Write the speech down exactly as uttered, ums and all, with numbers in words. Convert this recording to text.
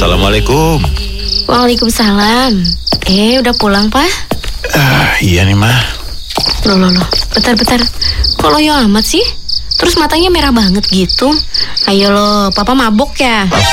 Assalamualaikum. Waalaikumsalam. Eh, udah pulang, Pak? Uh, iya nih, Mah. Loh, loh, loh. Bentar-bentar. Kok loyo amat sih? Terus matanya merah banget gitu. Ayo lo, Papa mabuk ya?